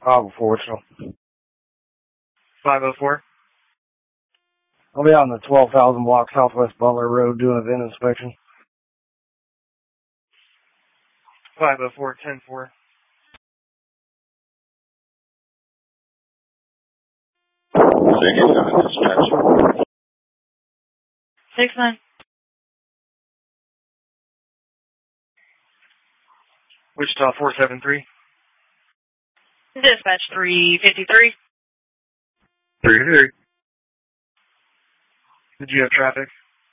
Before Wichita. 504. I'll be out on the 12,000 block Southwest Butler Road doing a VIN inspection. 504, 10-4. Dispatch. 6-9. Wichita 473. Dispatch 353. 353. Did you have traffic?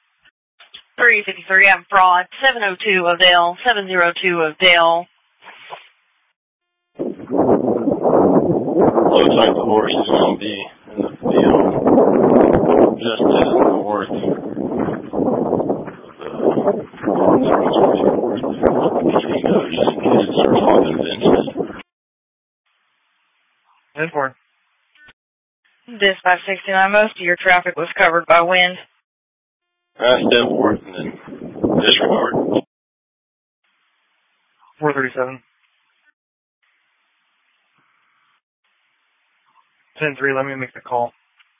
353, I'm fraud. 702 of Dale. 702 of Dale. Looks like the horse is going to be in the field just to the north of the PD knows just in case it starts talking Vincent. 10-4. Dispatch 69, most of your traffic was covered by wind. That's 10-4, and then disregard. 437. 10-3, let me make the call.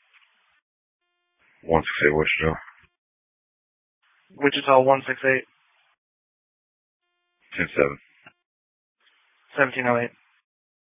168 Wichita. Wichita 168. 10-7. 1708.